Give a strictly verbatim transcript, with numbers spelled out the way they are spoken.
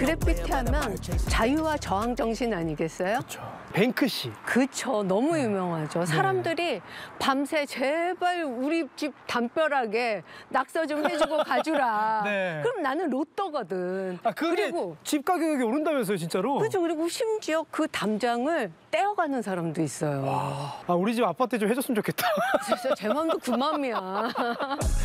그래피티 하면 자유와 저항 정신 아니겠어요? 그렇죠. 뱅크시. 그쵸. 너무 유명하죠. 사람들이 밤새 제발 우리 집 담벼락에 낙서 좀 해주고 가주라. 네. 그럼 나는 로또거든. 아, 그게 그리고 집 가격이 오른다면서요, 진짜로? 그죠. 그리고 심지어 그 담장을 떼어가는 사람도 있어요. 아, 우리 집 아파트 좀 해줬으면 좋겠다. 진짜 제 마음도 그 마음이야.